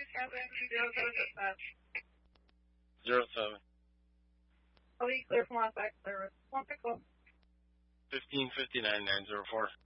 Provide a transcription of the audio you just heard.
07. I'll be clear from last back service. 1 pick up. 1559-904.